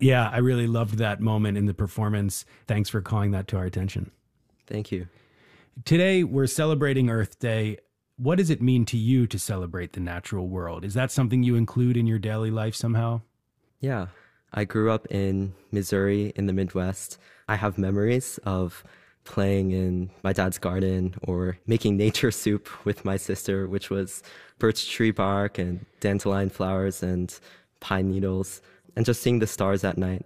Yeah, I really loved that moment in the performance. Thanks for calling that to our attention. Thank you. Today, we're celebrating Earth Day. What does it mean to you to celebrate the natural world? Is that something you include in your daily life somehow? Yeah, I grew up in Missouri in the Midwest. I have memories of playing in my dad's garden or making nature soup with my sister, which was birch tree bark and dandelion flowers and pine needles, and just seeing the stars at night.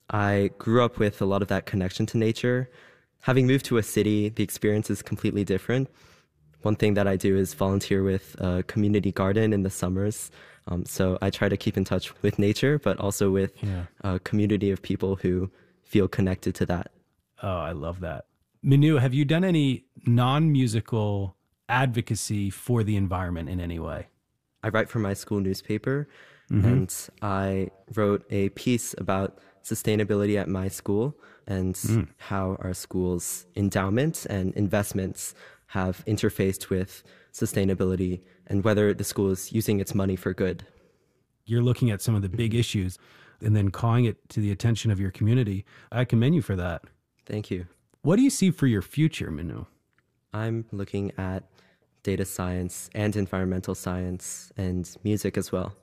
I grew up with a lot of that connection to nature. Having moved to a city, the experience is completely different. One thing that I do is volunteer with a community garden in the summers. So I try to keep in touch with nature, but also with a community of people who feel connected to that. Oh, I love that. Minu, have you done any non-musical advocacy for the environment in any way? I write for my school newspaper, and I wrote a piece about sustainability at my school and how our school's endowments and investments have interfaced with sustainability and whether the school is using its money for good. You're looking at some of the big issues and then calling it to the attention of your community. I commend you for that. Thank you. What do you see for your future, Minu? I'm looking at data science and environmental science and music as well.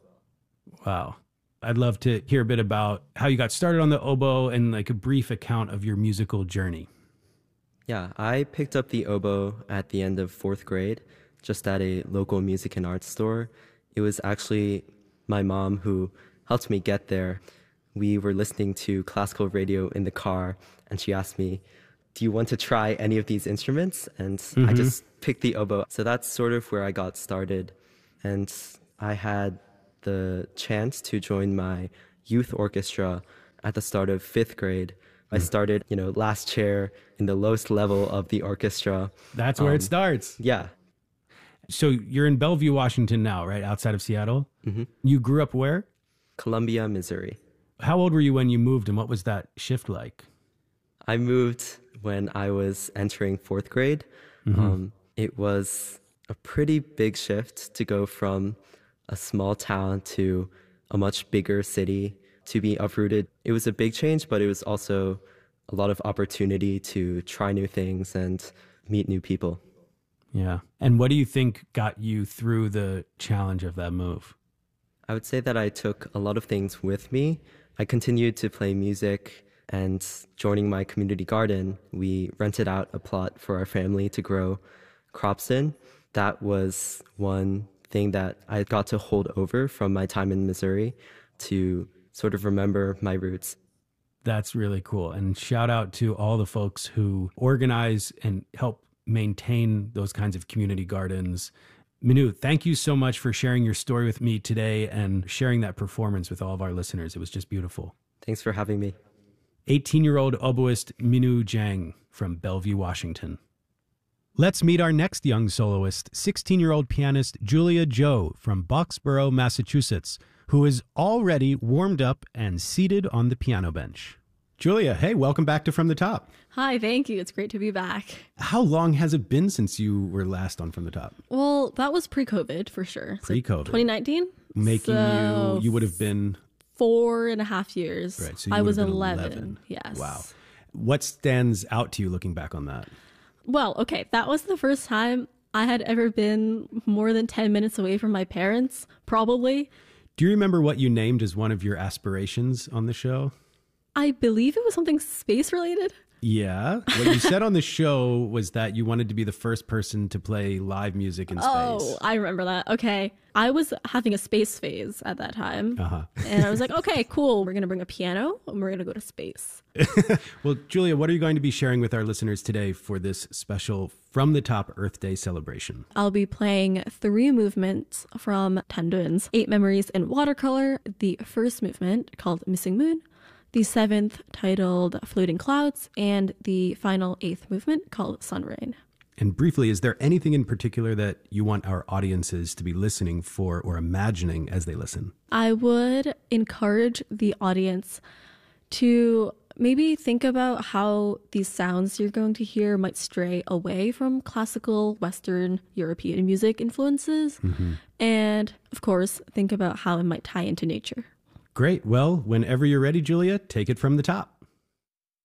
Wow. I'd love to hear a bit about how you got started on the oboe and like a brief account of your musical journey. Yeah, I picked up the oboe at the end of fourth grade, just at a local music and arts store. It was actually my mom who helped me get there. We were listening to classical radio in the car, and she asked me, "Do you want to try any of these instruments?" And I just picked the oboe. So that's sort of where I got started. And I had the chance to join my youth orchestra at the start of fifth grade. I started, last chair in the lowest level of the orchestra. That's where it starts. Yeah. So you're in Bellevue, Washington now, right? Outside of Seattle? You grew up where? Columbia, Missouri. How old were you when you moved and what was that shift like? I moved when I was entering fourth grade. It was a pretty big shift to go from a small town to a much bigger city, to be uprooted. It was a big change, but it was also a lot of opportunity to try new things and meet new people. Yeah. And what do you think got you through the challenge of that move? I would say that I took a lot of things with me. I continued to play music, and joining my community garden, we rented out a plot for our family to grow crops in. That was one thing that I got to hold over from my time in Missouri to sort of remember my roots. That's really cool. And shout out to all the folks who organize and help maintain those kinds of community gardens. Minu, thank you so much for sharing your story with me today and sharing that performance with all of our listeners. It was just beautiful. Thanks for having me. 18-year-old oboist Minu Zhang from Bellevue, Washington. Let's meet our next young soloist, 16-year-old pianist Julia Zhou from Boxborough, Massachusetts, who is already warmed up and seated on the piano bench. Julia, hey, welcome back to From the Top. Hi, thank you. It's great to be back. How long has it been since you were last on From the Top? Well, that was pre-COVID for sure. Pre-COVID. 2019? Making you would have been 4.5 years. Right, so you I would was have been 11. Yes. Wow. What stands out to you looking back on that? Well, okay, that was the first time I had ever been more than 10 minutes away from my parents, probably. Do you remember what you named as one of your aspirations on the show? I believe it was something space related. Yeah. What you said on the show was that you wanted to be the first person to play live music in space. Oh, I remember that. Okay. I was having a space phase at that time. And I was like, okay, cool. We're going to bring a piano and we're going to go to space. Well, Julia, what are you going to be sharing with our listeners today for this special From the Top Earth Day celebration? I'll be playing 3 movements from Tan Dun's 8 Memories in Watercolor. The first movement called Missing Moon, the 7th titled Floating Clouds, and the final 8th movement called Sun Rain. And briefly, is there anything in particular that you want our audiences to be listening for or imagining as they listen? I would encourage the audience to maybe think about how these sounds you're going to hear might stray away from classical Western European music influences. And of course, think about how it might tie into nature. Great. Well, whenever you're ready, Julia, take it from the top.